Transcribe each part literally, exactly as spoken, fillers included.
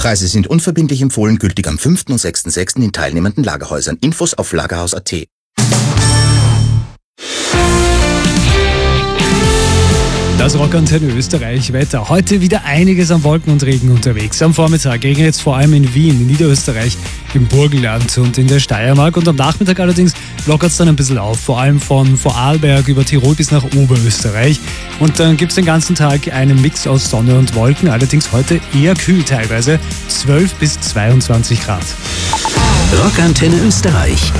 Preise sind unverbindlich empfohlen, gültig am fünften und sechsten sechsten in teilnehmenden Lagerhäusern. Infos auf lagerhaus punkt at. Das Rockantenne Österreich Wetter. Heute wieder einiges an Wolken und Regen unterwegs. Am Vormittag regnet es vor allem in Wien, in Niederösterreich, im Burgenland und in der Steiermark. Und am Nachmittag allerdings lockert es dann ein bisschen auf, vor allem von Vorarlberg über Tirol bis nach Oberösterreich. Und dann gibt es den ganzen Tag einen Mix aus Sonne und Wolken, allerdings heute eher kühl teilweise, zwölf bis zweiundzwanzig Grad. Rockantenne Österreich.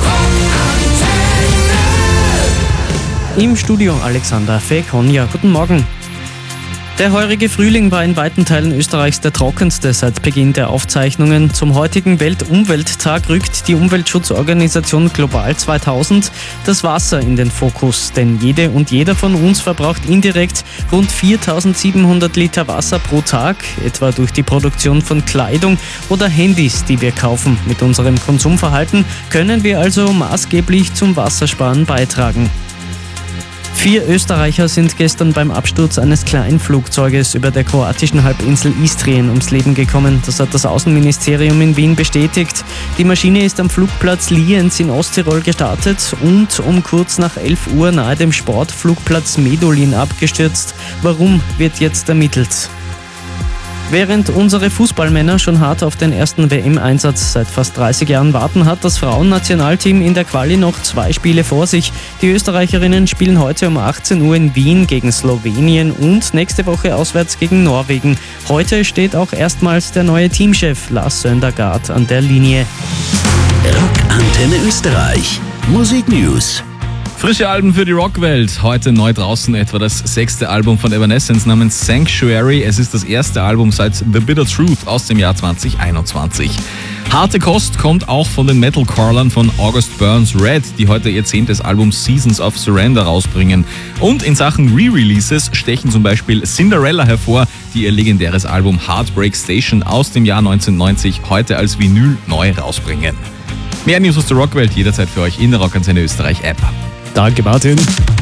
Im Studio Alexander Fekonja. Guten Morgen. Der heurige Frühling war in weiten Teilen Österreichs der trockenste seit Beginn der Aufzeichnungen. Zum heutigen Weltumwelttag rückt die Umweltschutzorganisation Global zweitausend das Wasser in den Fokus. Denn jede und jeder von uns verbraucht indirekt rund viertausendsiebenhundert Liter Wasser pro Tag, etwa durch die Produktion von Kleidung oder Handys, die wir kaufen. Mit unserem Konsumverhalten können wir also maßgeblich zum Wassersparen beitragen. Vier Österreicher sind gestern beim Absturz eines Kleinflugzeuges über der kroatischen Halbinsel Istrien ums Leben gekommen. Das hat das Außenministerium in Wien bestätigt. Die Maschine ist am Flugplatz Lienz in Osttirol gestartet und um kurz nach elf Uhr nahe dem Sportflugplatz Medulin abgestürzt. Warum, wird jetzt ermittelt. Während unsere Fußballmänner schon hart auf den ersten W M-Einsatz seit fast dreißig Jahren warten, hat das Frauennationalteam in der Quali noch zwei Spiele vor sich. Die Österreicherinnen spielen heute um achtzehn Uhr in Wien gegen Slowenien und nächste Woche auswärts gegen Norwegen. Heute steht auch erstmals der neue Teamchef Lars Søndergaard an der Linie. Rockantenne Österreich. Musik News. Frische Alben für die Rockwelt. Heute neu draußen etwa das sechste Album von Evanescence namens Sanctuary. Es ist das erste Album seit The Bitter Truth aus dem Jahr zwanzig einundzwanzig. Harte Kost kommt auch von den Metalcorlern von August Burns Red, die heute ihr zehntes Album Seasons of Surrender rausbringen. Und in Sachen Re-Releases stechen zum Beispiel Cinderella hervor, die ihr legendäres Album Heartbreak Station aus dem Jahr neunzehnhundertneunzig heute als Vinyl neu rausbringen. Mehr News aus der Rockwelt jederzeit für euch in der Rockantenne Österreich App. Danke, Martin.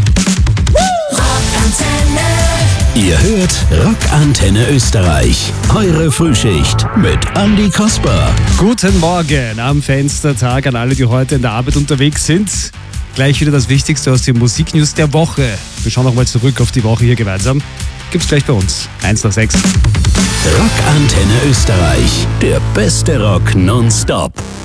Ihr hört Rockantenne Österreich. Eure Frühschicht mit Andi Kasper. Guten Morgen am Fenstertag an alle, die heute in der Arbeit unterwegs sind. Gleich wieder das Wichtigste aus den Musiknews der Woche. Wir schauen nochmal zurück auf die Woche hier gemeinsam. Gibt's gleich bei uns. eins nach sechs. Rockantenne Österreich. Der beste Rock nonstop.